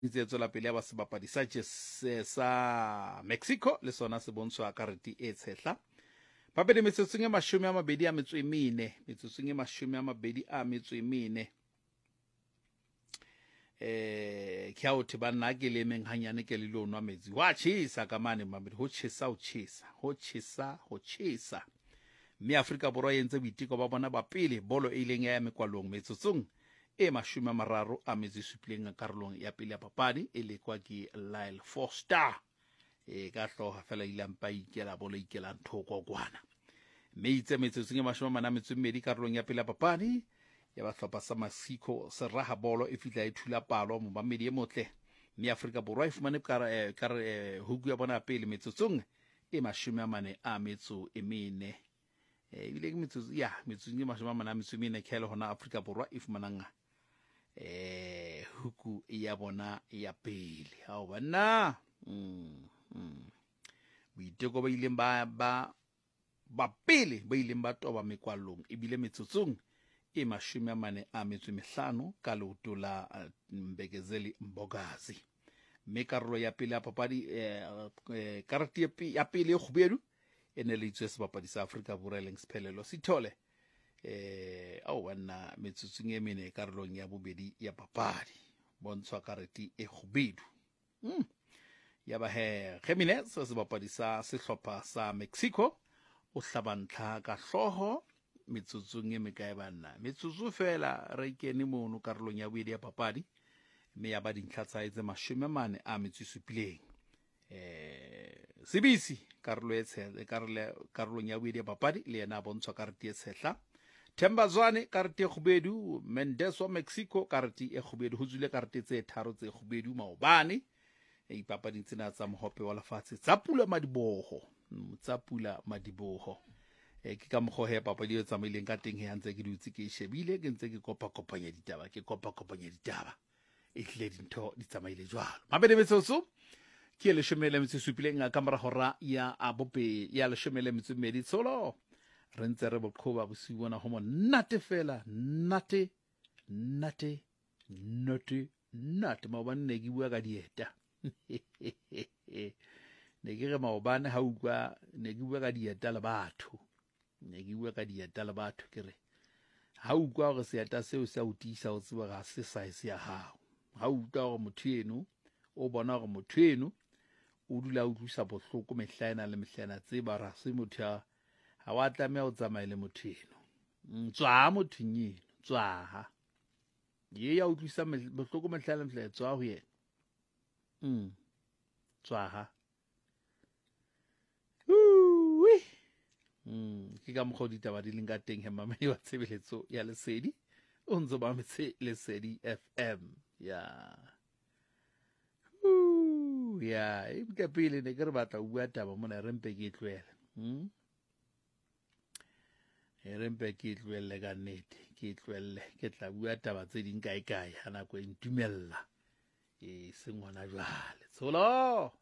itse tswela pele ya basebapadi sa Mexico le sona se bontshwa karete e tshehla babedi metsotsong e 24 metsotsong e 24 ke a o the banna ke le meng hanyane ke le lonwa metsi wa tshisa ka mane mabedi ho tshisa mme Afrika Borwa e ntse boiteko ba bona ba pele bolo e ileng ya mekwalong metsotsong e 37 karolong ya pele ya papadi e le kwa ke Lyle Foster ka hloha fela ilampa ikela bolo ikela nthoko kwana mme itse metsotsong e 42 karolong ya pele ya papadi ya bahlopha sa Mexico se raha bolo e fitla e thula palo mobamedi e motle mme Afrika Borwa e fumane huku ya bona pele metsotsong e 44 ebile ke metsotso ya metsotsong e 44 khelo hona Afrika Borwa e fumanang huku ya bona ya pele hao bana boiteko ba ileng ba pele ba ileng ba toba mekwalong ebile metsotsong e 45 ka leoto la Mbekezeli Mbogazi mme karolo ya pele ya papadi karate ya pele e khubedu ene le itswe sebapadi sa Afrika Borwa leng Siphelelo Sithole au bana metsotsong e mene karolong ya bobedi ya papadi bontshwa karete e khubedu ya ba Jimenez sebapadi sa sehlopha sa Mexico o hlabantla ka hloho metsotsong e mekae bana metsotso fela re kene mono karolong ya bobedi ya papadi mme ya ba dintlha tsa etse 47 Sibisi karolong ya bobedi ya papadi le yena bontshwa karete e tshehla Themba Zwane karete e khubedu Mendes wa Mexico karete e khubedu ho tswile karete tse tharo tse khubedu maobane ipapading tsena tsa mohope wa lefatshe tsa pula madiboho ke ka mokgo he papadi e tsamaileng ka teng he antse ke dutse ke shebile ke ntse ke kopanya ditaba e hle dintho di tsamaile jwalo mabedi metsotso ke le shemele metsupileng ka mora hora ya abope ya le shemele metsumedi tsolo re ntse re boqhoba bosibona ho monate fela nate maobane ne ke bua ka dieta ne ke re maobane ha utlwa ne ke bua ka dieta le batho ke re ha utlwa gore seeta seo se a utisa o tseba ga se size ya hao ha utlwa gore motho eno o bona gore motho eno o dula o tlusa bohloko mehlaena le mehlaena tseba ra se motho ha wa tlameha o tsamaile motho eno tswa motho nyeno tswa ye ya utlwisa bohloko mehlaena le mehlaena tswa ho yena tswa ke ka mokgwa ditaba di leng ka teng he mamedi wa tshebeletso ya Lesedi o ntse ba metse Lesedi FM ya e ka pele ne ke re batla o bua taba mona re mpe ke tlwele rempe ke tlwele ka nnete ke tla bua taba tse ding kae hana go intumella se ngwana jwale tsolo